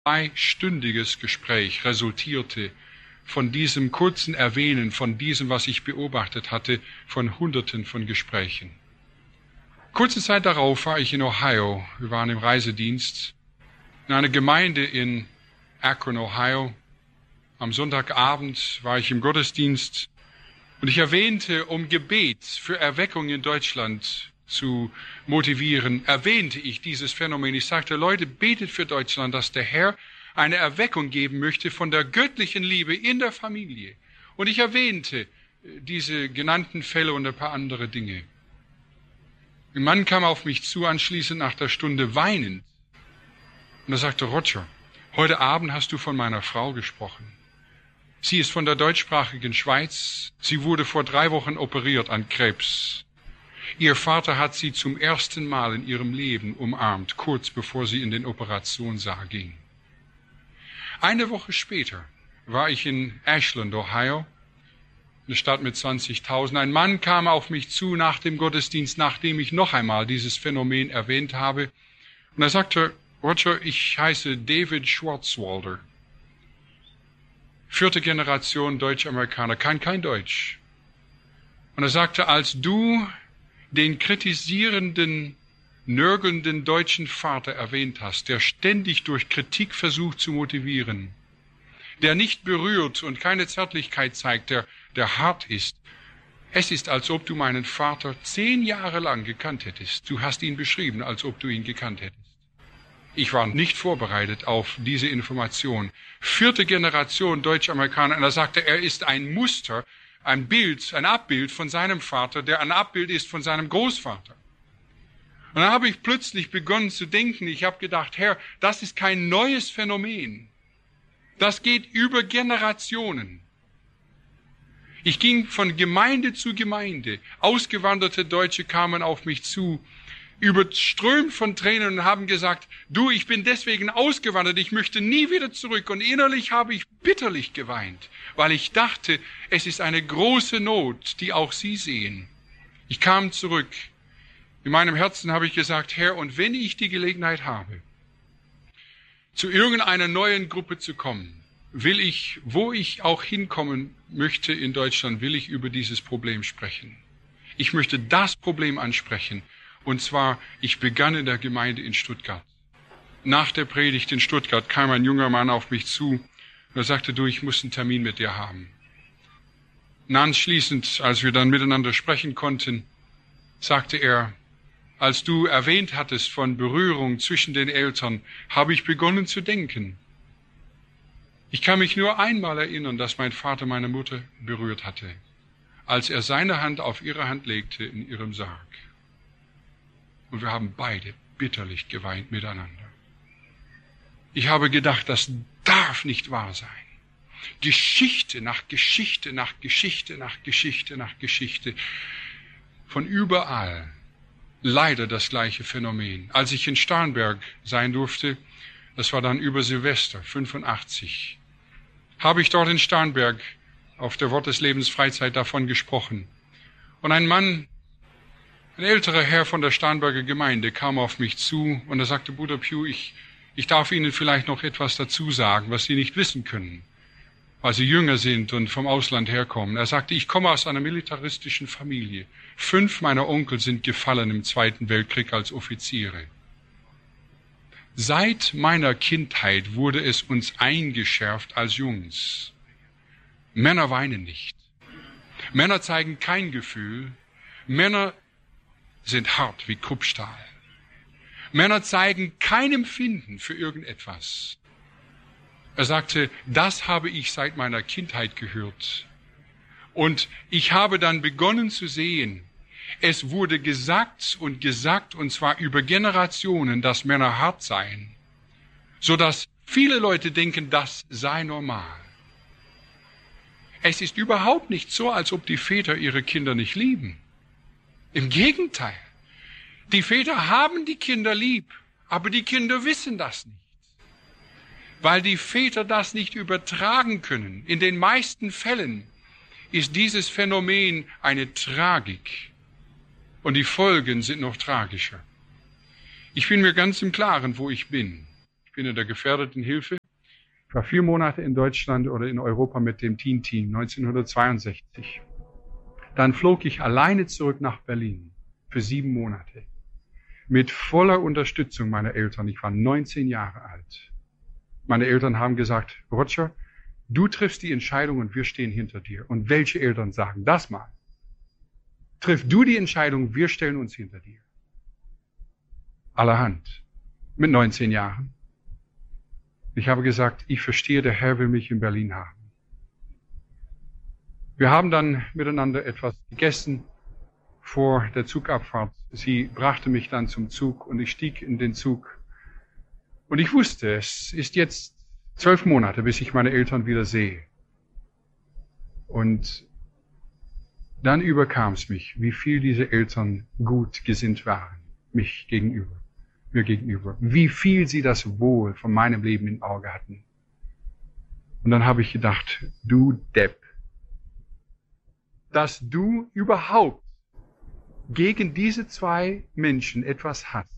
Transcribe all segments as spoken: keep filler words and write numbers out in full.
zweistündiges Gespräch resultierte von diesem kurzen Erwähnen, von diesem, was ich beobachtet hatte, von Hunderten von Gesprächen. Kurze Zeit darauf war ich in Ohio. Wir waren im Reisedienst in einer Gemeinde in Akron, Ohio. Am Sonntagabend war ich im Gottesdienst und ich erwähnte, um Gebet für Erweckung in Deutschland zu motivieren, erwähnte ich dieses Phänomen. Ich sagte, Leute, betet für Deutschland, dass der Herr eine Erweckung geben möchte von der göttlichen Liebe in der Familie. Und ich erwähnte diese genannten Fälle und ein paar andere Dinge. Ein Mann kam auf mich zu, anschließend nach der Stunde weinend. Und er sagte, Roger, heute Abend hast du von meiner Frau gesprochen. Sie ist von der deutschsprachigen Schweiz. Sie wurde vor drei Wochen operiert an Krebs. Ihr Vater hat sie zum ersten Mal in ihrem Leben umarmt, kurz bevor sie in den Operationssaal ging. Eine Woche später war ich in Ashland, Ohio, eine Stadt mit zwanzigtausend. Ein Mann kam auf mich zu nach dem Gottesdienst, nachdem ich noch einmal dieses Phänomen erwähnt habe. Und er sagte, Roger, ich heiße David Schwarzwalder. Vierte Generation Deutsch-Amerikaner, kann kein Deutsch. Und er sagte, als du den kritisierenden, nörgelnden deutschen Vater erwähnt hast, der ständig durch Kritik versucht zu motivieren, der nicht berührt und keine Zärtlichkeit zeigt, der, der hart ist. Es ist, als ob du meinen Vater zehn Jahre lang gekannt hättest. Du hast ihn beschrieben, als ob du ihn gekannt hättest. Ich war nicht vorbereitet auf diese Information. Vierte Generation Deutsch-Amerikaner. Und er sagte, er ist ein Muster, ein Bild, ein Abbild von seinem Vater, der ein Abbild ist von seinem Großvater. Und dann habe ich plötzlich begonnen zu denken, ich habe gedacht, Herr, das ist kein neues Phänomen. Das geht über Generationen. Ich ging von Gemeinde zu Gemeinde. Ausgewanderte Deutsche kamen auf mich zu, überströmt von Tränen und haben gesagt, du, ich bin deswegen ausgewandert, ich möchte nie wieder zurück. Und innerlich habe ich bitterlich geweint, weil ich dachte, es ist eine große Not, die auch Sie sehen. Ich kam zurück. In meinem Herzen habe ich gesagt, Herr, und wenn ich die Gelegenheit habe, zu irgendeiner neuen Gruppe zu kommen, will ich, wo ich auch hinkommen möchte in Deutschland, will ich über dieses Problem sprechen. Ich möchte das Problem ansprechen. Und zwar, ich begann in der Gemeinde in Stuttgart. Nach der Predigt in Stuttgart kam ein junger Mann auf mich zu und er sagte, du, ich muss einen Termin mit dir haben. Und anschließend, als wir dann miteinander sprechen konnten, sagte er, als du erwähnt hattest von Berührung zwischen den Eltern, habe ich begonnen zu denken. Ich kann mich nur einmal erinnern, dass mein Vater meine Mutter berührt hatte, als er seine Hand auf ihre Hand legte in ihrem Sarg. Und wir haben beide bitterlich geweint miteinander. Ich habe gedacht, das darf nicht wahr sein. Geschichte nach Geschichte nach Geschichte nach Geschichte nach Geschichte. Von überall leider das gleiche Phänomen. Als ich in Starnberg sein durfte, das war dann über Silvester, fünfundachtzig, habe ich dort in Starnberg auf der Wort des Lebens Freizeit davon gesprochen. Und ein Mann, ein älterer Herr von der Starnberger Gemeinde kam auf mich zu und er sagte, Bruder Pugh, ich, ich darf Ihnen vielleicht noch etwas dazu sagen, was Sie nicht wissen können, weil Sie jünger sind und vom Ausland herkommen. Er sagte, ich komme aus einer militaristischen Familie. Fünf meiner Onkel sind gefallen im Zweiten Weltkrieg als Offiziere. Seit meiner Kindheit wurde es uns eingeschärft als Jungs. Männer weinen nicht. Männer zeigen kein Gefühl. Männer sind hart wie Kruppstahl. Männer zeigen kein Empfinden für irgendetwas. Er sagte, das habe ich seit meiner Kindheit gehört. Und ich habe dann begonnen zu sehen, es wurde gesagt und gesagt, und zwar über Generationen, dass Männer hart seien, sodass viele Leute denken, das sei normal. Es ist überhaupt nicht so, als ob die Väter ihre Kinder nicht lieben. Im Gegenteil. Die Väter haben die Kinder lieb, aber die Kinder wissen das nicht. Weil die Väter das nicht übertragen können. In den meisten Fällen ist dieses Phänomen eine Tragik. Und die Folgen sind noch tragischer. Ich bin mir ganz im Klaren, wo ich bin. Ich bin in der gefährdeten Hilfe. Ich war vier Monate in Deutschland oder in Europa mit dem Teen-Team neunzehnhundertzweiundsechzig. Dann flog ich alleine zurück nach Berlin für sieben Monate. Mit voller Unterstützung meiner Eltern. Ich war neunzehn Jahre alt. Meine Eltern haben gesagt, Roger, du triffst die Entscheidung und wir stehen hinter dir. Und welche Eltern sagen das mal? Triff du die Entscheidung, wir stellen uns hinter dir. Allerhand. Mit neunzehn Jahren. Ich habe gesagt, ich verstehe, der Herr will mich in Berlin haben. Wir haben dann miteinander etwas gegessen vor der Zugabfahrt. Sie brachte mich dann zum Zug und ich stieg in den Zug. Und ich wusste, es ist jetzt zwölf Monate, bis ich meine Eltern wieder sehe. Und dann überkam es mich, wie viel diese Eltern gut gesinnt waren, mich gegenüber. mir gegenüber, wie viel sie das Wohl von meinem Leben im Auge hatten. Und dann habe ich gedacht, du Depp, dass du überhaupt gegen diese zwei Menschen etwas hast.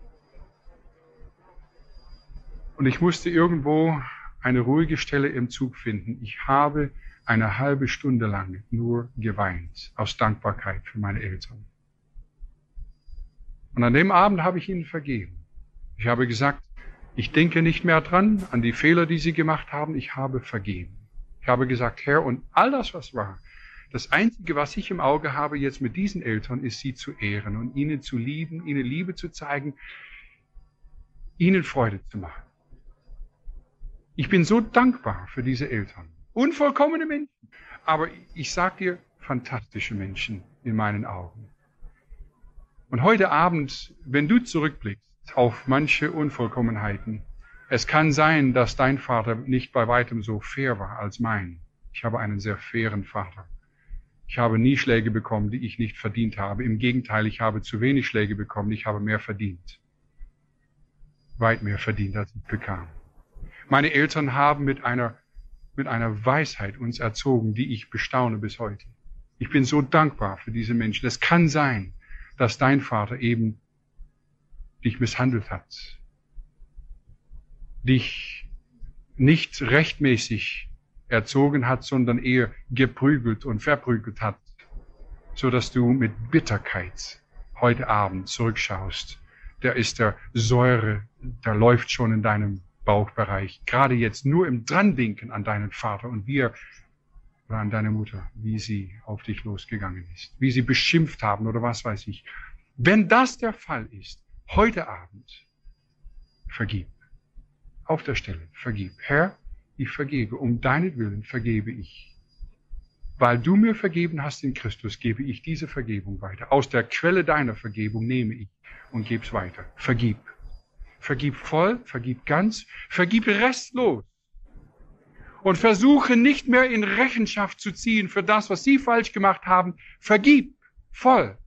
Und ich musste irgendwo eine ruhige Stelle im Zug finden. Ich habe eine halbe Stunde lang nur geweint, aus Dankbarkeit für meine Eltern. Und an dem Abend habe ich ihnen vergeben. Ich habe gesagt, ich denke nicht mehr dran, an die Fehler, die sie gemacht haben. Ich habe vergeben. Ich habe gesagt, Herr, und all das, was war, das Einzige, was ich im Auge habe jetzt mit diesen Eltern, ist, sie zu ehren und ihnen zu lieben, ihnen Liebe zu zeigen, ihnen Freude zu machen. Ich bin so dankbar für diese Eltern. Unvollkommene Menschen. Aber ich sag dir, fantastische Menschen in meinen Augen. Und heute Abend, wenn du zurückblickst auf manche Unvollkommenheiten, es kann sein, dass dein Vater nicht bei weitem so fair war als mein. Ich habe einen sehr fairen Vater. Ich habe nie Schläge bekommen, die ich nicht verdient habe. Im Gegenteil, ich habe zu wenig Schläge bekommen, ich habe mehr verdient. Weit mehr verdient, als ich bekam. Meine Eltern haben mit einer, mit einer Weisheit uns erzogen, die ich bestaune bis heute. Ich bin so dankbar für diese Menschen. Es kann sein, dass dein Vater eben dich misshandelt hat, dich nicht rechtmäßig erzogen hat, sondern eher geprügelt und verprügelt hat, so dass du mit Bitterkeit heute Abend zurückschaust. Da ist der Säure, der läuft schon in deinem Bauchbereich. Gerade jetzt nur im Drandenken an deinen Vater und wie er oder an deine Mutter, wie sie auf dich losgegangen ist, wie sie beschimpft haben oder was weiß ich. Wenn das der Fall ist, heute Abend, vergib. Auf der Stelle, vergib. Herr, ich vergebe, um deinetwillen vergebe ich. Weil du mir vergeben hast in Christus, gebe ich diese Vergebung weiter. Aus der Quelle deiner Vergebung nehme ich und gebe es weiter. Vergib. Vergib voll, vergib ganz, vergib restlos. Und versuche nicht mehr in Rechenschaft zu ziehen für das, was sie falsch gemacht haben. Vergib voll.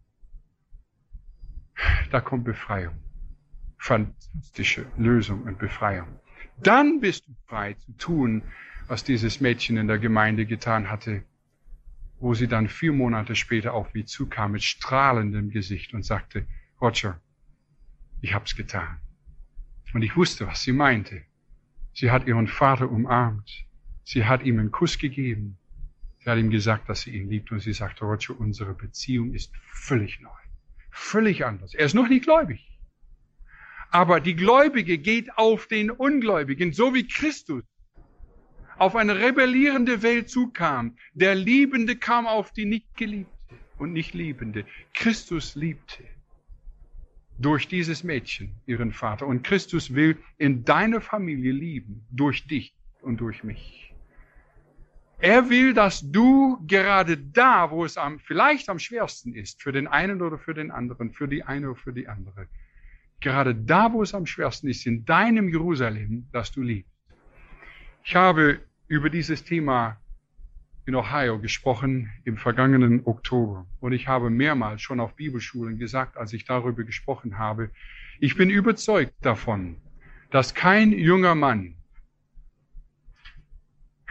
Da kommt Befreiung. Fantastische Lösung und Befreiung. Dann bist du frei zu tun, was dieses Mädchen in der Gemeinde getan hatte, wo sie dann vier Monate später auf mich zukam mit strahlendem Gesicht und sagte, Roger, ich hab's getan. Und ich wusste, was sie meinte. Sie hat ihren Vater umarmt. Sie hat ihm einen Kuss gegeben. Sie hat ihm gesagt, dass sie ihn liebt. Und sie sagte, Roger, unsere Beziehung ist völlig neu. Völlig anders. Er ist noch nicht gläubig. Aber die Gläubige geht auf den Ungläubigen, so wie Christus auf eine rebellierende Welt zukam. Der Liebende kam auf die Nicht-Geliebte und Nicht-Liebende. Christus liebte durch dieses Mädchen ihren Vater. Und Christus will in deiner Familie lieben, durch dich und durch mich. Er will, dass du gerade da, wo es am, vielleicht am schwersten ist, für den einen oder für den anderen, für die eine oder für die andere, gerade da, wo es am schwersten ist, in deinem Jerusalem, das du liebst. Ich habe über dieses Thema in Ohio gesprochen im vergangenen Oktober. Und ich habe mehrmals schon auf Bibelschulen gesagt, als ich darüber gesprochen habe, ich bin überzeugt davon, dass kein junger Mann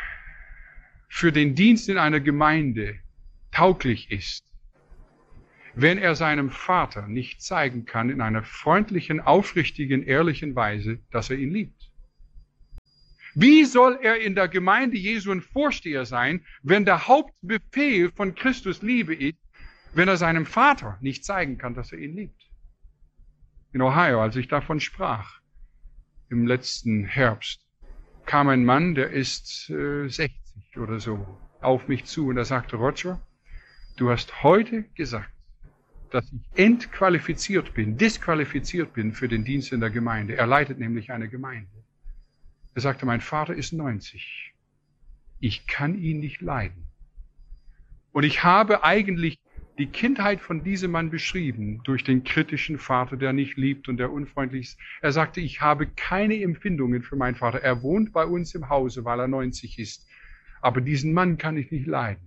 für den Dienst in einer Gemeinde tauglich ist, wenn er seinem Vater nicht zeigen kann in einer freundlichen, aufrichtigen, ehrlichen Weise, dass er ihn liebt? Wie soll er in der Gemeinde Jesu ein Vorsteher sein, wenn der Hauptbefehl von Christus Liebe ist, wenn er seinem Vater nicht zeigen kann, dass er ihn liebt? In Ohio, als ich davon sprach, im letzten Herbst, kam ein Mann, der ist äh, sechzig oder so, auf mich zu und er sagte, Roger, du hast heute gesagt, dass ich entqualifiziert bin, disqualifiziert bin für den Dienst in der Gemeinde. Er leitet nämlich eine Gemeinde. Er sagte, mein Vater ist neunzig. Ich kann ihn nicht leiden. Und ich habe eigentlich die Kindheit von diesem Mann beschrieben durch den kritischen Vater, der nicht liebt und der unfreundlich ist. Er sagte, ich habe keine Empfindungen für meinen Vater. Er wohnt bei uns im Hause, weil er neunzig ist. Aber diesen Mann kann ich nicht leiden.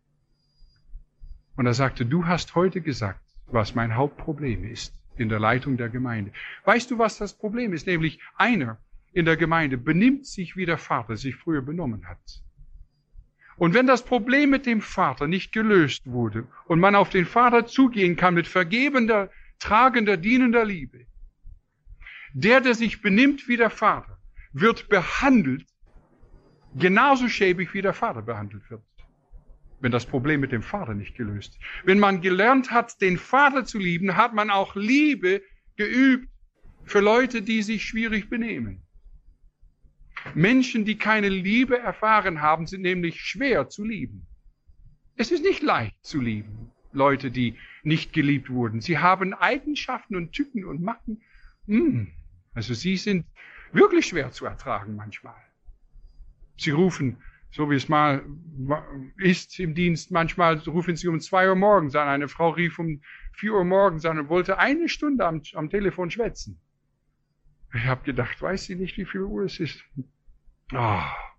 Und er sagte, du hast heute gesagt, was mein Hauptproblem ist in der Leitung der Gemeinde. Weißt du, was das Problem ist? Nämlich einer in der Gemeinde benimmt sich, wie der Vater sich früher benommen hat. Und wenn das Problem mit dem Vater nicht gelöst wurde und man auf den Vater zugehen kann mit vergebender, tragender, dienender Liebe, der, der sich benimmt wie der Vater, wird behandelt genauso schäbig, wie der Vater behandelt wird. Wenn das Problem mit dem Vater nicht gelöst. Wenn man gelernt hat, den Vater zu lieben, hat man auch Liebe geübt für Leute, die sich schwierig benehmen. Menschen, die keine Liebe erfahren haben, sind nämlich schwer zu lieben. Es ist nicht leicht zu lieben, Leute, die nicht geliebt wurden. Sie haben Eigenschaften und Tücken und Macken. Also sie sind wirklich schwer zu ertragen manchmal. Sie rufen, so wie es mal ist im Dienst, manchmal rufen sie um zwei Uhr morgens an. Eine Frau rief um vier Uhr morgens an und wollte eine Stunde am, am Telefon schwätzen. Ich habe gedacht, weiß sie nicht, wie viel Uhr es ist? Oh.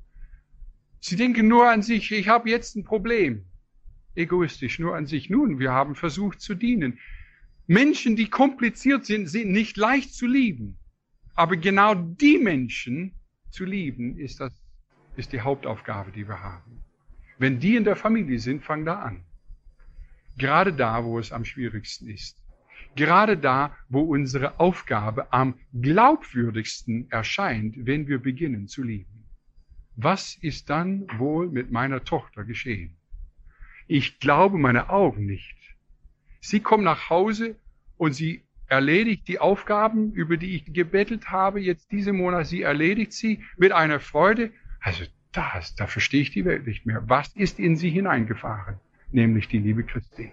Sie denken nur an sich, ich habe jetzt ein Problem. Egoistisch, nur an sich. Nun, wir haben versucht zu dienen. Menschen, die kompliziert sind, sind nicht leicht zu lieben. Aber genau die Menschen zu lieben, ist das, ist die Hauptaufgabe, die wir haben. Wenn die in der Familie sind, fang da an. Gerade da, wo es am schwierigsten ist. Gerade da, wo unsere Aufgabe am glaubwürdigsten erscheint, wenn wir beginnen zu lieben. Was ist dann wohl mit meiner Tochter geschehen? Ich glaube meine Augen nicht. Sie kommt nach Hause und sie erledigt die Aufgaben, über die ich gebettelt habe, jetzt diesen Monat, sie erledigt sie mit einer Freude. Also das, da verstehe ich die Welt nicht mehr. Was ist in sie hineingefahren? Nämlich die Liebe Christi.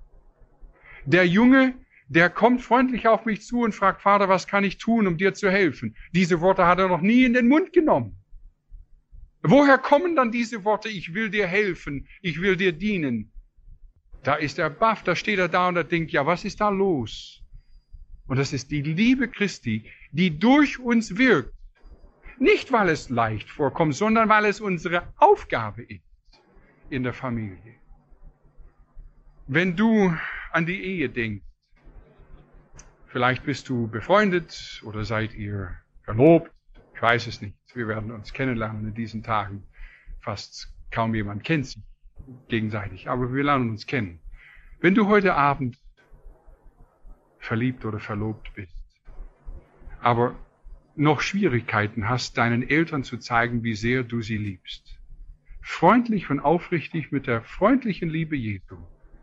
Der Junge, der kommt freundlich auf mich zu und fragt, Vater, was kann ich tun, um dir zu helfen? Diese Worte hat er noch nie in den Mund genommen. Woher kommen dann diese Worte, ich will dir helfen, ich will dir dienen? Da ist er baff, da steht er da und er denkt, ja, was ist da los? Und das ist die Liebe Christi, die durch uns wirkt. Nicht, weil es leicht vorkommt, sondern weil es unsere Aufgabe ist in der Familie. Wenn du an die Ehe denkst, vielleicht bist du befreundet oder seid ihr verlobt, ich weiß es nicht. Wir werden uns kennenlernen in diesen Tagen. Fast kaum jemand kennt sich gegenseitig, aber wir lernen uns kennen. Wenn du heute Abend verliebt oder verlobt bist, aber noch Schwierigkeiten hast, deinen Eltern zu zeigen, wie sehr du sie liebst, freundlich und aufrichtig mit der freundlichen Liebe Jesu,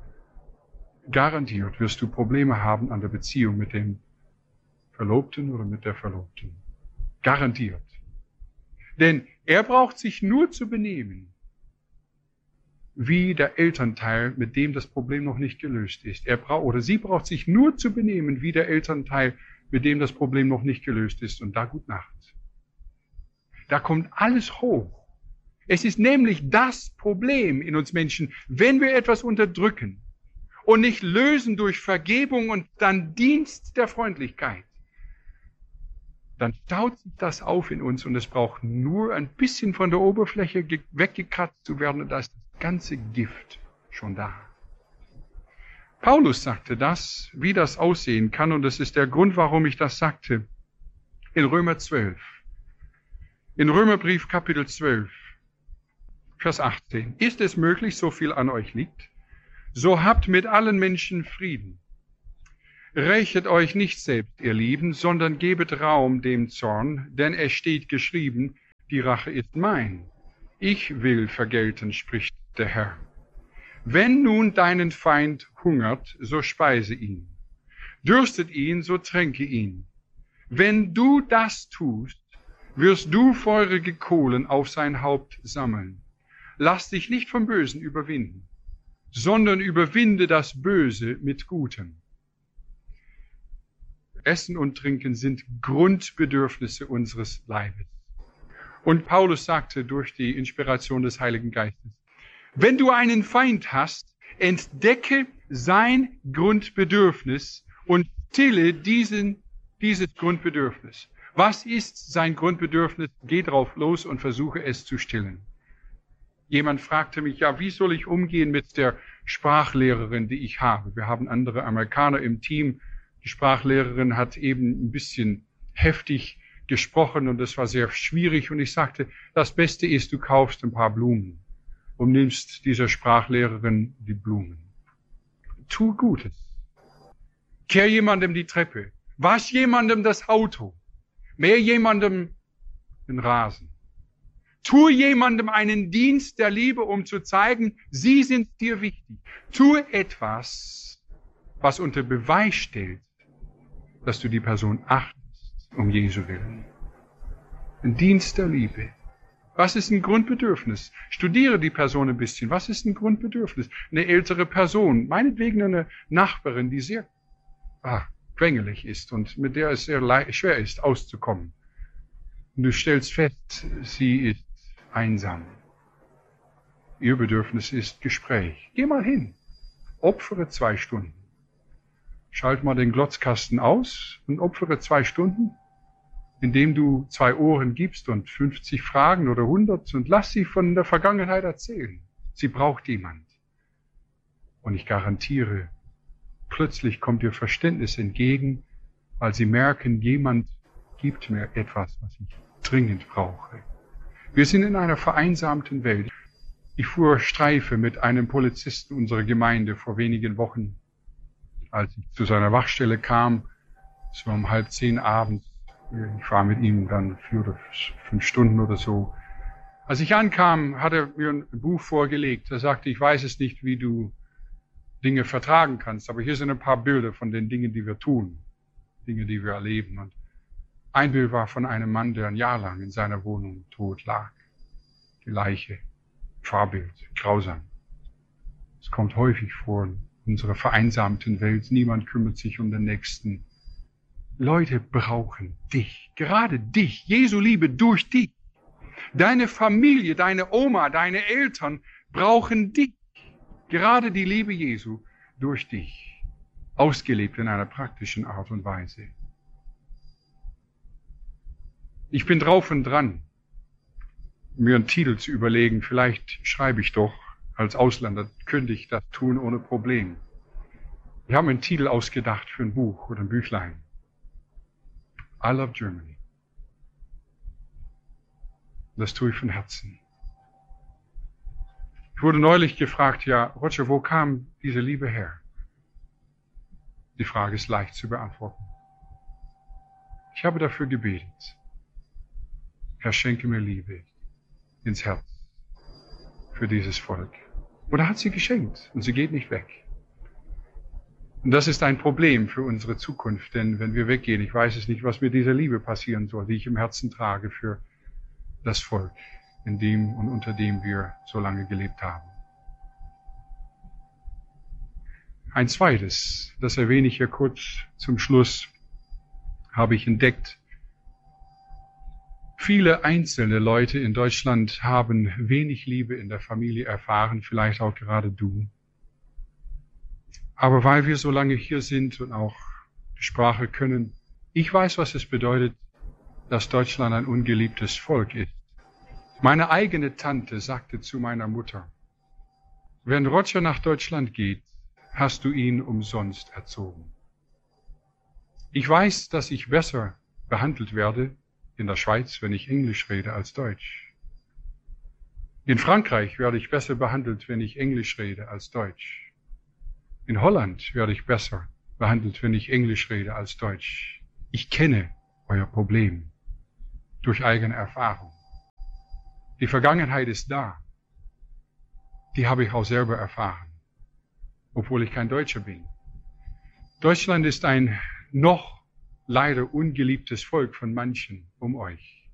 garantiert wirst du Probleme haben an der Beziehung mit dem Verlobten oder mit der Verlobten. Garantiert. Denn er braucht sich nur zu benehmen, wie der Elternteil, mit dem das Problem noch nicht gelöst ist. Er braucht, oder sie braucht sich nur zu benehmen, wie der Elternteil, mit dem das Problem noch nicht gelöst ist. Und da gut Nacht. Da kommt alles hoch. Es ist nämlich das Problem in uns Menschen, wenn wir etwas unterdrücken und nicht lösen durch Vergebung und dann Dienst der Freundlichkeit, dann staut sich das auf in uns und es braucht nur ein bisschen von der Oberfläche weggekratzt zu werden und da ist das ganze Gift schon da. Paulus sagte das, wie das aussehen kann und das ist der Grund, warum ich das sagte, in Römer zwölf. In Römerbrief Kapitel zwölf, Vers achtzehn. Ist es möglich, so viel an euch liegt, So habt mit allen Menschen Frieden. Rächet euch nicht selbst, ihr Lieben, sondern gebet Raum dem Zorn, denn es steht geschrieben, die Rache ist mein. Ich will vergelten, spricht der Herr. Wenn nun deinen Feind hungert, so speise ihn. Dürstet ihn, so tränke ihn. Wenn du das tust, wirst du feurige Kohlen auf sein Haupt sammeln. Lass dich nicht vom Bösen überwinden, sondern überwinde das Böse mit Gutem. Essen und Trinken sind Grundbedürfnisse unseres Leibes. Und Paulus sagte durch die Inspiration des Heiligen Geistes, wenn du einen Feind hast, entdecke sein Grundbedürfnis und stille diesen, dieses Grundbedürfnis. Was ist sein Grundbedürfnis? Geh drauf los und versuche es zu stillen. Jemand fragte mich, ja, wie soll ich umgehen mit der Sprachlehrerin, die ich habe? Wir haben andere Amerikaner im Team. Die Sprachlehrerin hat eben ein bisschen heftig gesprochen und das war sehr schwierig. Und ich sagte, das Beste ist, du kaufst ein paar Blumen und nimmst dieser Sprachlehrerin die Blumen. Tu Gutes. Kehr jemandem die Treppe. Wasch jemandem das Auto. Mäh jemandem den Rasen. Tu jemandem einen Dienst der Liebe, um zu zeigen, sie sind dir wichtig. Tu etwas, was unter Beweis stellt, dass du die Person achtest, um Jesu willen. Ein Dienst der Liebe. Was ist ein Grundbedürfnis? Studiere die Person ein bisschen. Was ist ein Grundbedürfnis? Eine ältere Person, meinetwegen eine Nachbarin, die sehr ah, quengelig ist und mit der es sehr schwer ist, auszukommen. Und du stellst fest, sie ist einsam. Ihr Bedürfnis ist Gespräch. Geh mal hin. Opfere zwei Stunden. Schalt mal den Glotzkasten aus und opfere zwei Stunden, indem du zwei Ohren gibst und fünfzig Fragen oder hundert und lass sie von der Vergangenheit erzählen. Sie braucht jemand. Und ich garantiere, plötzlich kommt ihr Verständnis entgegen, weil sie merken, jemand gibt mir etwas, was ich dringend brauche. Wir sind in einer vereinsamten Welt. Ich fuhr Streife mit einem Polizisten unserer Gemeinde vor wenigen Wochen, als ich zu seiner Wachstelle kam. Es war um halb zehn abends. Ich war mit ihm dann vier oder fünf Stunden oder so. Als ich ankam, hat er mir ein Buch vorgelegt. Er sagte, ich weiß es nicht, wie du Dinge vertragen kannst, aber hier sind ein paar Bilder von den Dingen, die wir tun, Dinge, die wir erleben. Und ein Bild war von einem Mann, der ein Jahr lang in seiner Wohnung tot lag. Die Leiche, Fahrbild, grausam. Es kommt häufig vor in unserer vereinsamten Welt. Niemand kümmert sich um den Nächsten. Leute brauchen dich, gerade dich, Jesu Liebe durch dich. Deine Familie, deine Oma, deine Eltern brauchen dich. Gerade die Liebe Jesu durch dich, ausgelebt in einer praktischen Art und Weise. Ich bin drauf und dran, mir einen Titel zu überlegen. Vielleicht schreibe ich doch, als Ausländer könnte ich das tun ohne Problem. Ich habe mir einen Titel ausgedacht für ein Buch oder ein Büchlein. I love Germany. Das tue ich von Herzen. Ich wurde neulich gefragt, ja, Roger, wo kam diese Liebe her? Die Frage ist leicht zu beantworten. Ich habe dafür gebetet. Herr, schenke mir Liebe ins Herz für dieses Volk. Und er hat sie geschenkt und sie geht nicht weg. Und das ist ein Problem für unsere Zukunft, denn wenn wir weggehen, ich weiß es nicht, was mit dieser Liebe passieren soll, die ich im Herzen trage für das Volk, in dem und unter dem wir so lange gelebt haben. Ein zweites, das erwähne ich hier kurz zum Schluss, habe ich entdeckt. Viele einzelne Leute in Deutschland haben wenig Liebe in der Familie erfahren, vielleicht auch gerade du. Aber weil wir so lange hier sind und auch die Sprache können, ich weiß, was es bedeutet, dass Deutschland ein ungeliebtes Volk ist. Meine eigene Tante sagte zu meiner Mutter, wenn Roger nach Deutschland geht, hast du ihn umsonst erzogen. Ich weiß, dass ich besser behandelt werde in der Schweiz, wenn ich Englisch rede, als Deutsch. In Frankreich werde ich besser behandelt, wenn ich Englisch rede, als Deutsch. In Holland werde ich besser behandelt, wenn ich Englisch rede als Deutsch. Ich kenne euer Problem durch eigene Erfahrung. Die Vergangenheit ist da. Die habe ich auch selber erfahren, obwohl ich kein Deutscher bin. Deutschland ist ein noch leider ungeliebtes Volk von manchen um euch.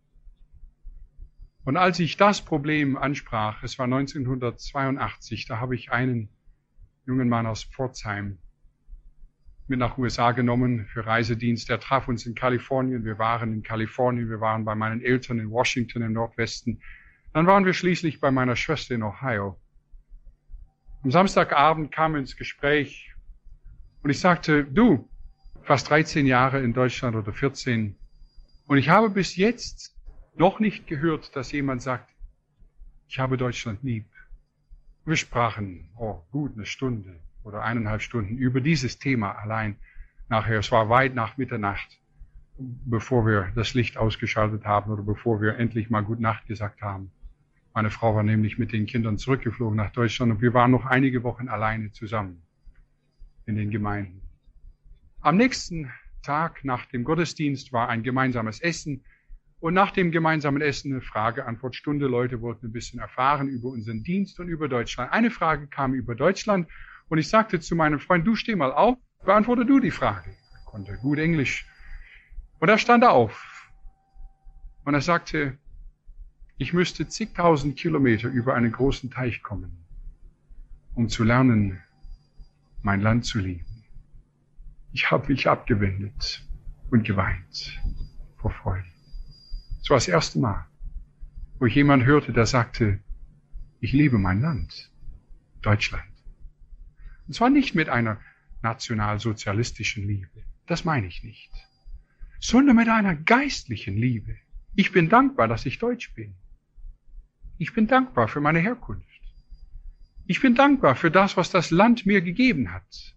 Und als ich das Problem ansprach, es war neunzehnhundertzweiundachtzig, da habe ich einen jungen Mann aus Pforzheim mit nach U S A genommen für Reisedienst. Er traf uns in Kalifornien. Wir waren in Kalifornien, wir waren bei meinen Eltern in Washington im Nordwesten. Dann waren wir schließlich bei meiner Schwester in Ohio. Am Samstagabend kamen wir ins Gespräch und ich sagte, du, fast dreizehn Jahre in Deutschland oder vierzehn, und ich habe bis jetzt noch nicht gehört, dass jemand sagt, ich habe Deutschland lieb. Wir sprachen, oh, gut eine Stunde oder eineinhalb Stunden über dieses Thema allein. Nachher, es war weit nach Mitternacht, bevor wir das Licht ausgeschaltet haben oder bevor wir endlich mal Gute Nacht gesagt haben. Meine Frau war nämlich mit den Kindern zurückgeflogen nach Deutschland und wir waren noch einige Wochen alleine zusammen in den Gemeinden. Am nächsten Tag nach dem Gottesdienst war ein gemeinsames Essen und nach dem gemeinsamen Essen eine Frage-Antwort-Stunde. Leute wollten ein bisschen erfahren über unseren Dienst und über Deutschland. Eine Frage kam über Deutschland und ich sagte zu meinem Freund, du steh mal auf, beantworte du die Frage. Er konnte gut Englisch. Und er stand auf und er sagte, ich müsste zigtausend Kilometer über einen großen Teich kommen, um zu lernen, mein Land zu lieben. Ich habe mich abgewendet und geweint vor Freude. Es war das erste Mal, wo ich jemanden hörte, der sagte, ich liebe mein Land, Deutschland. Und zwar nicht mit einer nationalsozialistischen Liebe, das meine ich nicht, sondern mit einer geistlichen Liebe. Ich bin dankbar, dass ich Deutsch bin. Ich bin dankbar für meine Herkunft. Ich bin dankbar für das, was das Land mir gegeben hat.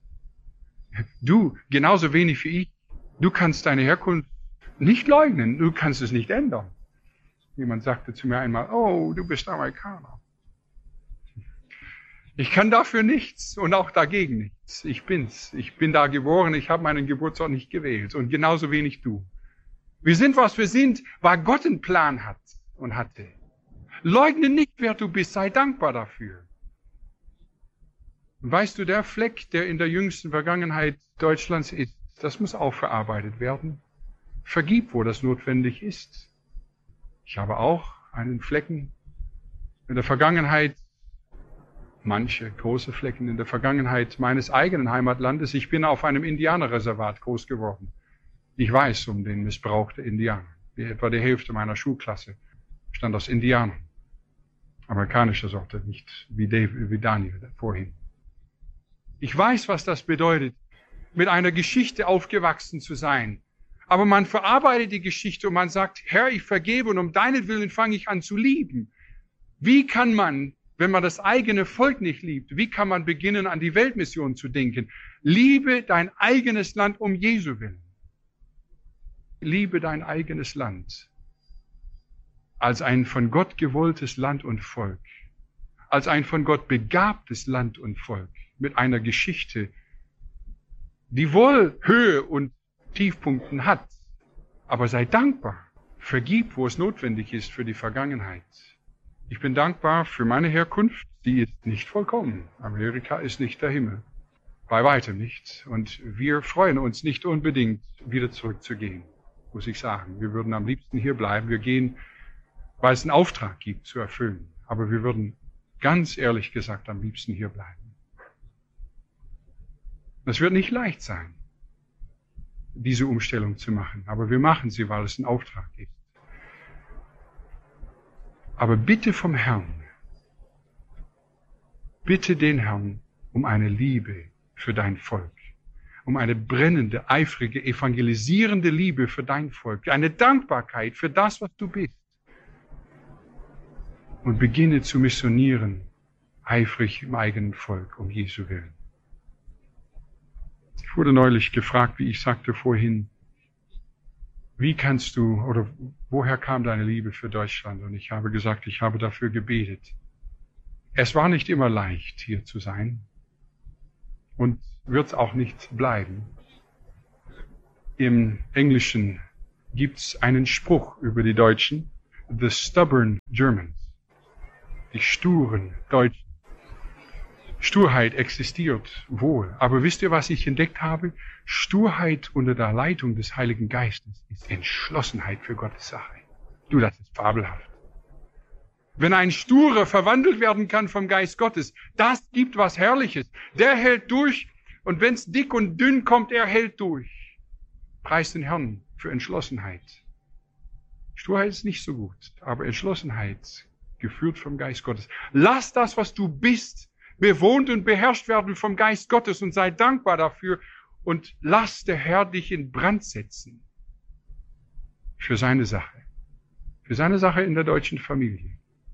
Du, genauso wenig wie ich, du kannst deine Herkunft nicht leugnen, du kannst es nicht ändern. Jemand sagte zu mir einmal, oh, du bist Amerikaner. Ich kann dafür nichts und auch dagegen nichts. Ich bin's. Ich bin da geboren, ich habe meinen Geburtsort nicht gewählt und genauso wenig du. Wir sind, was wir sind, weil Gott einen Plan hat und hatte. Leugne nicht, wer du bist, sei dankbar dafür. Weißt du, der Fleck, der in der jüngsten Vergangenheit Deutschlands ist, das muss auch verarbeitet werden. Vergib, wo das notwendig ist. Ich habe auch einen Flecken in der Vergangenheit, manche große Flecken in der Vergangenheit meines eigenen Heimatlandes. Ich bin auf einem Indianerreservat groß geworden. Ich weiß um den Missbrauch der Indianer. Etwa die Hälfte meiner Schulklasse stand aus Indianern. Amerikanischer Sorte, nicht wie, Dave, wie Daniel vorhin. Ich weiß, was das bedeutet, mit einer Geschichte aufgewachsen zu sein. Aber man verarbeitet die Geschichte und man sagt, Herr, ich vergebe und um deinetwillen fange ich an zu lieben. Wie kann man, wenn man das eigene Volk nicht liebt, wie kann man beginnen, an die Weltmission zu denken? Liebe dein eigenes Land um Jesu willen. Liebe dein eigenes Land als ein von Gott gewolltes Land und Volk, als ein von Gott begabtes Land und Volk, mit einer Geschichte, die wohl Höhe und Tiefpunkten hat, aber sei dankbar, vergib, wo es notwendig ist für die Vergangenheit. Ich bin dankbar für meine Herkunft, die ist nicht vollkommen. Amerika ist nicht der Himmel, bei weitem nicht. Und wir freuen uns nicht unbedingt, wieder zurückzugehen, muss ich sagen. Wir würden am liebsten hier bleiben. Wir gehen, weil es einen Auftrag gibt, zu erfüllen. Aber wir würden ganz ehrlich gesagt am liebsten hier bleiben. Es wird nicht leicht sein, diese Umstellung zu machen. Aber wir machen sie, weil es ein Auftrag ist. Aber bitte vom Herrn, bitte den Herrn um eine Liebe für dein Volk, um eine brennende, eifrige, evangelisierende Liebe für dein Volk, eine Dankbarkeit für das, was du bist. Und beginne zu missionieren, eifrig im eigenen Volk, um Jesu willen. Ich wurde neulich gefragt, wie ich sagte vorhin, wie kannst du, oder woher kam deine Liebe für Deutschland? Und ich habe gesagt, ich habe dafür gebetet. Es war nicht immer leicht, hier zu sein. und wird es auch nicht bleiben. Im Englischen gibt es einen Spruch über die Deutschen, the stubborn Germans, die sturen Deutschen. Sturheit existiert wohl, aber wisst ihr, was ich entdeckt habe? Sturheit unter der Leitung des Heiligen Geistes ist Entschlossenheit für Gottes Sache. Du, das ist fabelhaft. Wenn ein Sturer verwandelt werden kann vom Geist Gottes, das gibt was Herrliches. Der hält durch und wenn's dick und dünn kommt, er hält durch. Preis den Herrn für Entschlossenheit. Sturheit ist nicht so gut, aber Entschlossenheit, geführt vom Geist Gottes. Lass das, was du bist, bewohnt und beherrscht werden vom Geist Gottes und sei dankbar dafür und lass der Herr dich in Brand setzen für seine Sache, für seine Sache in der deutschen Familie.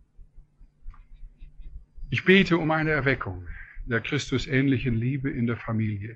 Ich bete um eine Erweckung der Christusähnlichen Liebe in der Familie.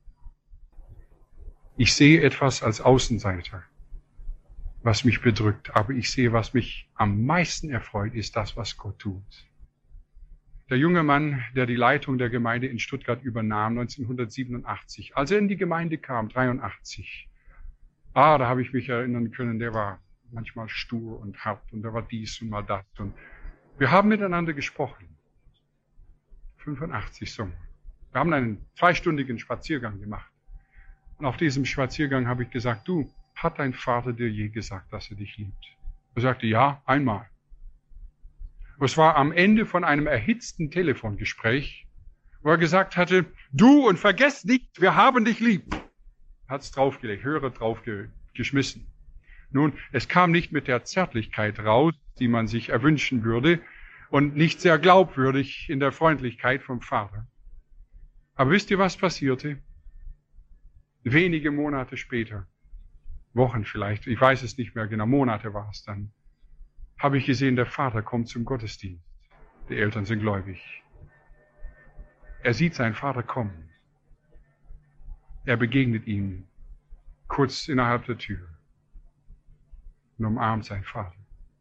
Ich sehe etwas als Außenseiter, was mich bedrückt, aber ich sehe, was mich am meisten erfreut, ist das, was Gott tut. Der junge Mann, der die Leitung der Gemeinde in Stuttgart übernahm, neunzehnhundertsiebenundachtzig, als er in die Gemeinde kam, dreiundachtzig, ah, da habe ich mich erinnern können, der war manchmal stur und hart und da war dies und mal das. Und wir haben miteinander gesprochen. fünfundachtzig so. Wir haben einen zweistündigen Spaziergang gemacht. Und auf diesem Spaziergang habe ich gesagt, du, hat dein Vater dir je gesagt, dass er dich liebt? Er sagte, ja, einmal. Es war am Ende von einem erhitzten Telefongespräch, wo er gesagt hatte, du und vergess nicht, wir haben dich lieb. Hat's draufgelegt, Hörer draufgeschmissen. Nun, es kam nicht mit der Zärtlichkeit raus, die man sich erwünschen würde und nicht sehr glaubwürdig in der Freundlichkeit vom Vater. Aber wisst ihr, was passierte? Wenige Monate später, Wochen vielleicht, ich weiß es nicht mehr genau, Monate war es dann, habe ich gesehen, der Vater kommt zum Gottesdienst. Die Eltern sind gläubig. Er sieht seinen Vater kommen. Er begegnet ihm kurz innerhalb der Tür und umarmt seinen Vater.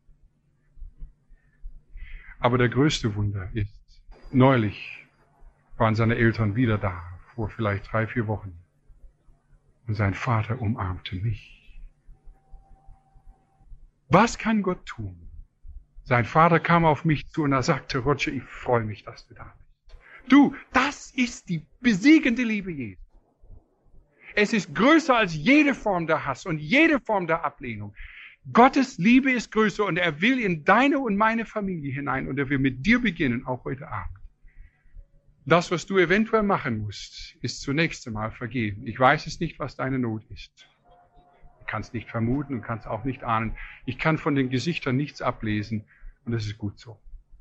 Aber der größte Wunder ist, neulich waren seine Eltern wieder da, vor vielleicht drei, vier Wochen. Und sein Vater umarmte mich. Was kann Gott tun? Sein Vater kam auf mich zu und er sagte, Roger, ich freue mich, dass du da bist. Du, das ist die besiegende Liebe Jesu. Es ist größer als jede Form der Hass und jede Form der Ablehnung. Gottes Liebe ist größer und er will in deine und meine Familie hinein und er will mit dir beginnen, auch heute Abend. Das, was du eventuell machen musst, ist zunächst einmal vergeben. Ich weiß es nicht, was deine Not ist. Du kannst nicht vermuten und kannst auch nicht ahnen. Ich kann von den Gesichtern nichts ablesen und das ist gut so.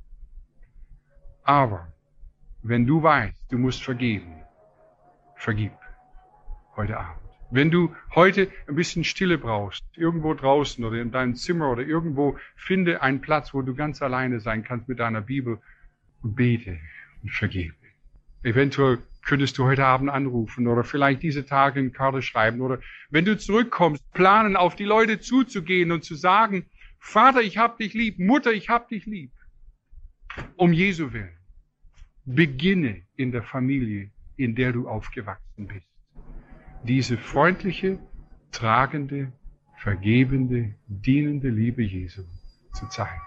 Aber wenn du weißt, du musst vergeben, vergib heute Abend. Wenn du heute ein bisschen Stille brauchst, irgendwo draußen oder in deinem Zimmer oder irgendwo, finde einen Platz, wo du ganz alleine sein kannst mit deiner Bibel und bete und vergebe. Eventuell könntest du heute Abend anrufen oder vielleicht diese Tage eine Karte schreiben oder wenn du zurückkommst, planen, auf die Leute zuzugehen und zu sagen, Vater, ich hab dich lieb, Mutter, ich hab dich lieb. Um Jesu willen. Beginne in der Familie, in der du aufgewachsen bist. Diese freundliche, tragende, vergebende, dienende Liebe Jesu zu zeigen.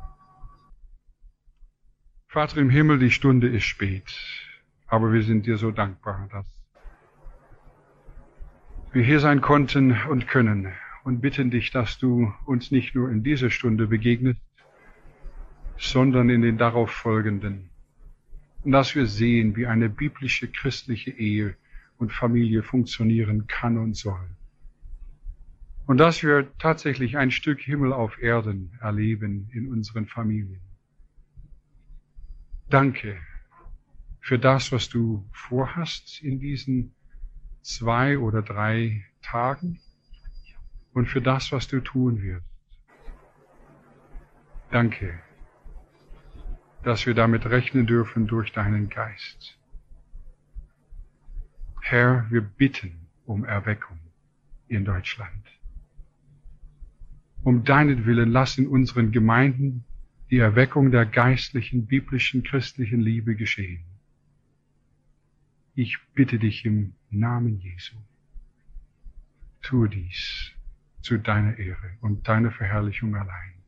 Vater im Himmel, die Stunde ist spät, aber wir sind dir so dankbar, dass wir hier sein konnten und können und bitten dich, dass du uns nicht nur in dieser Stunde begegnest, sondern in den darauf folgenden. Und dass wir sehen, wie eine biblische christliche Ehe und Familie funktionieren kann und soll. Und dass wir tatsächlich ein Stück Himmel auf Erden erleben in unseren Familien. Danke für das, was du vorhast in diesen zwei oder drei Tagen und für das, was du tun wirst. Danke, dass wir damit rechnen dürfen durch deinen Geist. Herr, wir bitten um Erweckung in Deutschland. Um deinetwillen lass in unseren Gemeinden die Erweckung der geistlichen, biblischen, christlichen Liebe geschehen. Ich bitte dich im Namen Jesu, tue dies zu deiner Ehre und deiner Verherrlichung allein.